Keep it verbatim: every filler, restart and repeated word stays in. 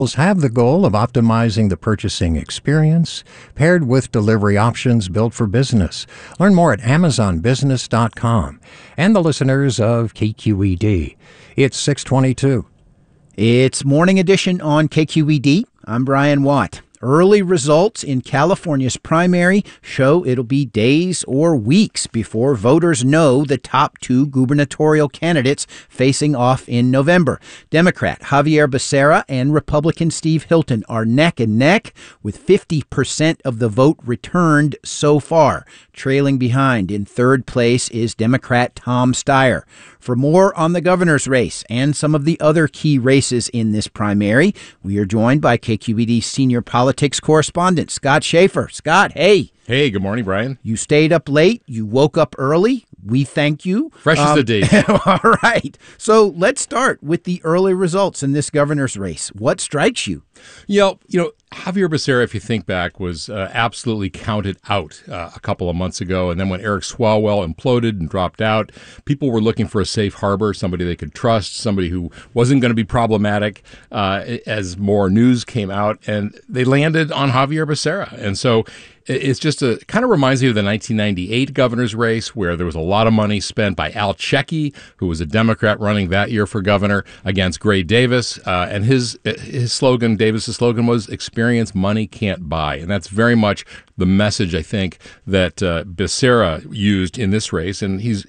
have the goal of optimizing the purchasing experience paired with delivery options built for business. Learn more at amazon business dot com. And the listeners of K Q E D. It's six twenty-two. It's Morning Edition on K Q E D. I'm Brian Watt. Early results in California's primary show it'll be days or weeks before voters know the top two gubernatorial candidates facing off in November. Democrat Xavier Becerra and Republican Steve Hilton are neck and neck with fifty percent of the vote returned so far. Trailing behind in third place is Democrat Tom Steyer. For more on the governor's race and some of the other key races in this primary, we are joined by K Q E D senior politics correspondent Scott Schaefer. Scott, hey. Hey, good morning, Brian. You stayed up late. You woke up early. We thank you. Fresh um, as a daisy. All right. So let's start with the early results in this governor's race. What strikes you? You know, you know, Xavier Becerra, if you think back, was uh, absolutely counted out uh, a couple of months ago. And then when Eric Swalwell imploded and dropped out, people were looking for a safe harbor, somebody they could trust, somebody who wasn't going to be problematic uh, as more news came out. And they landed on Xavier Becerra. And so it's just a kind of reminds me of the nineteen ninety-eight governor's race where there was a lot of money spent by Al Checkey, who was a Democrat running that year for governor, against Gray Davis. Uh, and his his slogan, Davis's slogan was experience money can't buy. And that's very much the message, I think, that uh, Becerra used in this race. And he's